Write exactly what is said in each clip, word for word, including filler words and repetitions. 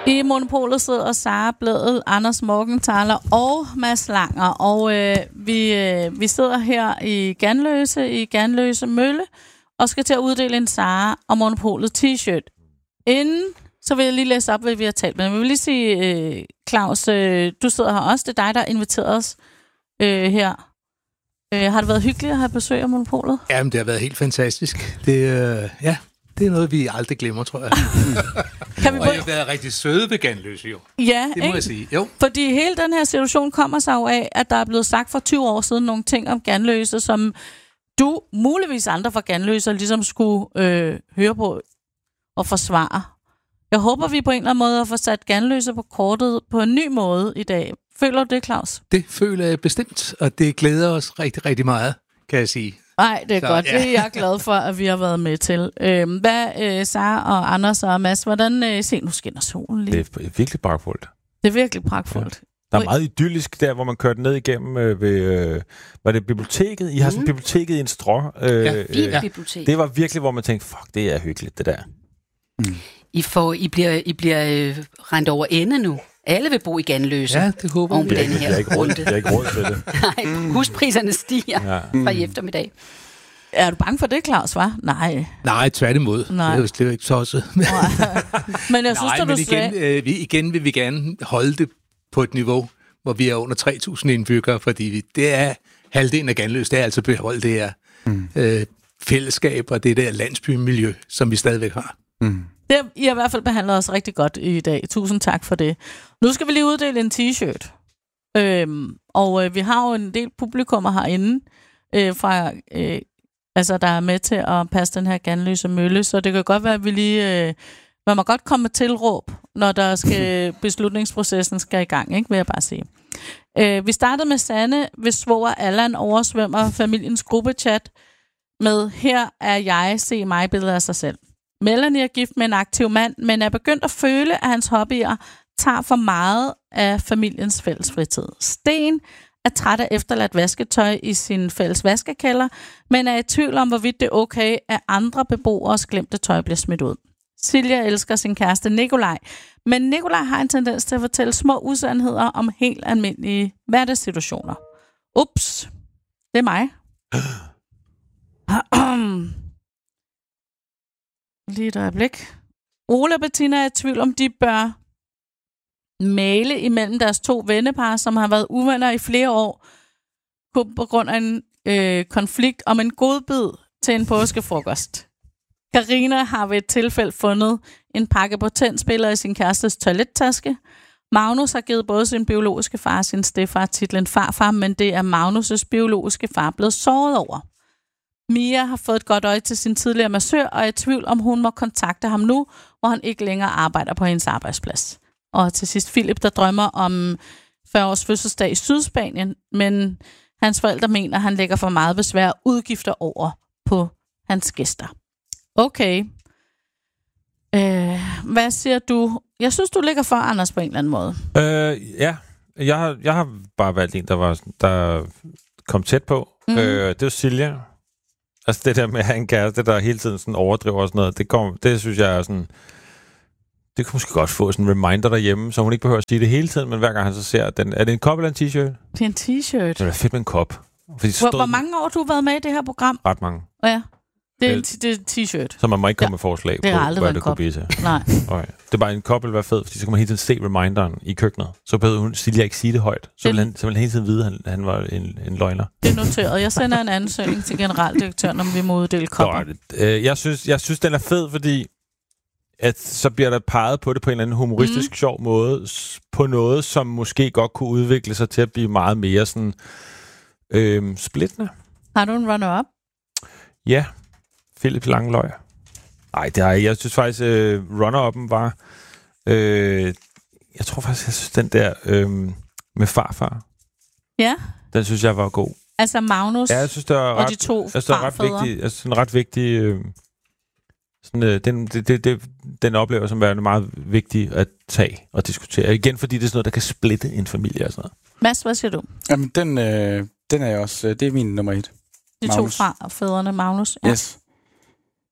I Monopolet sidder Sara Blædel, Anders Morgenthaler og Mads Langer. Og øh, vi, øh, vi sidder her i Ganløse, i Ganløse Mølle, og skal til at uddele en Sara og Monopolet t-shirt. Inden, så vil jeg lige læse op, hvad vi har talt med. Men jeg vil lige sige, øh, Claus, øh, du sidder her også. Det er dig, der har inviteret os øh, her. Øh, har det været hyggeligt at have besøg af Monopolet? Jamen, det har været helt fantastisk. Det, øh, ja, det er noget, vi aldrig glemmer, tror jeg. Kan vi og jeg har været rigtig søde ved Ganløse, jo. Ja, det må ikke? jeg sige. Jo. Fordi hele den her situation kommer sig jo af, at der er blevet sagt for tyve år siden nogle ting om Ganløse, som du, muligvis andre fra Ganløse, ligesom skulle øh, høre på og forsvare. Jeg håber, vi på en eller anden måde har fået sat Ganløse på kortet på en ny måde i dag. Føler du det, Claus? Det føler jeg bestemt, og det glæder os rigtig, rigtig meget, kan jeg sige. Nej, det er så, godt. Ja. Det er jeg glad for, at vi har været med til. Øhm, hvad, øh, Sara og Anders og Mads, hvordan øh, se, nu skinner solen lige. Det er virkelig pragtfuldt. Det er virkelig pragtfuldt. Ja. Der er meget idyllisk der, hvor man kørte ned igennem øh, ved, øh, var det biblioteket? I har sådan mm. biblioteket i en strå. Øh, ja, fint øh, bibliotek. Det var virkelig, hvor man tænkte, fuck, det er hyggeligt, det der. Mm. I, får, I bliver, I bliver øh, rendt over ende nu. Alle vil bo i Ganløse. Ja, det håber vi. Den her jeg, ikke råd, jeg er ikke råd til det. Nej, huspriserne stiger ja. fra i eftermiddag. Er du bange for det, Claus, hva'? Nej. Nej, tværtimod. Nej. Det er jo slet ikke tosset. Men jeg synes, Nej, at du men igen, øh, vi, igen vil vi gerne holde det på et niveau, hvor vi er under tre tusind indbyggere, fordi vi, det er halvdelen af Ganløse, det er altså beholdt det her mm. øh, fællesskab og det der landsbymiljø, som vi stadigvæk har. Mm. Det, I har i hvert fald behandlet os rigtig godt i dag. Tusind tak for det. Nu skal vi lige uddele en t-shirt. Øhm, og øh, vi har jo en del publikummer herinde, øh, fra, øh, altså, der er med til at passe den her Ganløse Mølle, så det kan godt være, at vi lige... Øh, man må godt komme med tilråb, når der skal beslutningsprocessen skal i gang, ikke, vil jeg bare sige. Øh, vi startede med Sanne, hvis svoger Allan oversvømmer familiens gruppechat med, her er jeg, se mig billeder af sig selv. Melanie er gift med en aktiv mand, men er begyndt at føle, at hans hobbyer tager for meget af familiens fælles fritid. Sten er træt af efterladt vasketøj i sin fælles vaskekælder, men er i tvivl om, hvorvidt det er okay, at andre beboeres glemte tøj bliver smidt ud. Silja elsker sin kæreste Nikolaj, men Nikolaj har en tendens til at fortælle små usandheder om helt almindelige hverdagssituationer. Ups, det er mig. Lige et øjeblik. Ole og Bettina er i tvivl om, de bør male imellem deres to vennepar, som har været uvenner i flere år, på grund af en øh, konflikt om en godbid til en påskefrokost. Karina har ved et tilfælde fundet en pakke potentspiller i sin kærestes toilettaske. Magnus har givet både sin biologiske far og sin stedfar titlen farfar, men det er Magnus' biologiske far blevet såret over. Mia har fået et godt øje til sin tidligere massør, og er i tvivl om, hun må kontakte ham nu, hvor han ikke længere arbejder på hendes arbejdsplads. Og til sidst Philip, der drømmer om fyrre års fødselsdag i Sydspanien, men hans forældre mener, at han lægger for meget besvær og udgifter over på hans gæster. Okay. Øh, hvad siger du? Jeg synes, du ligger for, Anders, på en eller anden måde. Øh, ja, jeg har, jeg har bare valgt en, der, var, der kom tæt på. Mm. Øh, det var Silja. Altså det der med at have en kæreste, der hele tiden sådan overdriver og sådan noget, det, kom, det synes jeg er sådan... Det kan måske godt få sådan en reminder derhjemme, så hun ikke behøver at sige det hele tiden, men hver gang han så ser den... Er det en kop eller en t-shirt? Det er en t-shirt. Det er fedt med en kop. Fordi hvor, hvor mange år har du været med i det her program? Ret mange. Oh, ja. Det er, en t- det er en t-shirt. Så man må ikke komme ja. med forslag det på, hvad det kunne blive til. Nej. Okay. Det er bare en kop, vil være fed, fordi så kan man hele tiden se reminderen i køkkenet. Så behøver hun Silja ikke sige det højt. Så vil han, så vil han hele tiden vide, at han, han var en, en løgner. Det er noteret. Jeg sender en ansøgning til generaldirektøren, om vi må uddele kopper. Øh, jeg, synes, jeg synes, den er fed, fordi at så bliver der peget på det på en eller anden humoristisk, mm. sjov måde, på noget, som måske godt kunne udvikle sig til at blive meget mere sådan øh, splittende. Har du en runner-up? Ja. Philip Langløg. Nej, det har jeg. Jeg synes faktisk, øh, runner-up'en var... Øh, jeg tror faktisk, jeg synes, den der øh, med farfar. Ja. Den synes jeg var god. Altså Magnus ja, jeg synes, det og ret, de to jeg synes, det er ret vigtig, altså, sådan ret vigtig... Øh, sådan, øh, den, det, det, det, den oplever som værende meget vigtig at tage og diskutere. Igen, fordi det er sådan noget, der kan splitte en familie og sådan noget. Mads, hvad siger du? Jamen, den, øh, den er jeg også... Det er min nummer et. De Magnus. to fra fædrene Magnus. Ja. Yes.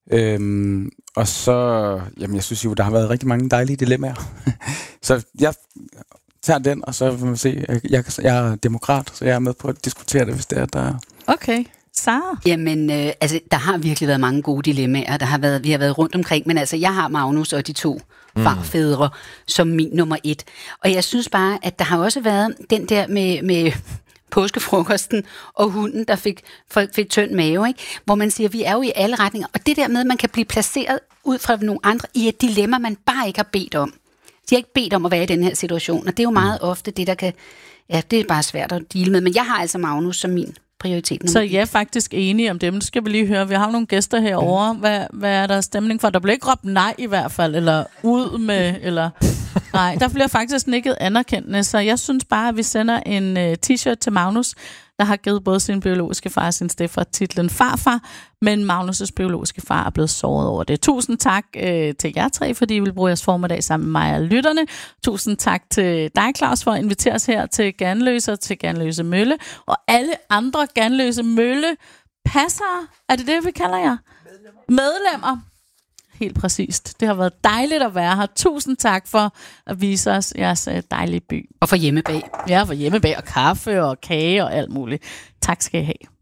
Øhm, og så, jamen jeg synes jo, der har været rigtig mange dejlige dilemmaer. Så jeg tager den, og så vil man se, jeg, jeg, jeg er demokrat, så jeg er med på at diskutere det, hvis det er, der... Okay. Sara? Jamen, øh, altså, der har virkelig været mange gode dilemmaer. Der har været, vi har været rundt omkring, men altså, jeg har Magnus og de to mm. farfædre som min nummer et. Og jeg synes bare, at der har også været den der med... med påskefrokosten og hunden, der fik, fik tynd mave, ikke? Hvor man siger, vi er jo i alle retninger. Og det der med, at man kan blive placeret ud fra nogle andre i et dilemma, man bare ikke har bedt om. De har ikke bedt om at være i den her situation, og det er jo meget ofte det, der kan... Ja, det er bare svært at deale med. Men jeg har altså Magnus som min prioritet. Så jeg er faktisk enige om det, men det skal vi lige høre. Vi har nogle gæster herovre. Hvad, hvad er der stemning for? Der bliver ikke råbt nej i hvert fald, eller ud med, eller... Nej, der bliver faktisk nikket anerkendende, så jeg synes bare, at vi sender en uh, t-shirt til Magnus, der har givet både sin biologiske far og sin stedfar titlen farfar, men Magnus' biologiske far er blevet såret over det. Tusind tak uh, til jer tre, fordi I vil bruge jeres formiddag sammen med mig og lytterne. Tusind tak til dig, Claus, for at invitere os her til Ganløse og til Ganløse Mølle, og alle andre Ganløse Mølle passere. Er det det, vi kalder jer? Medlemmer. Medlemmer. Helt præcist. Det har været dejligt at være her. Tusind tak for at vise os jeres dejlige by. Og for hjemmebag. Ja, for hjemmebag og kaffe og kage og alt muligt. Tak skal I have.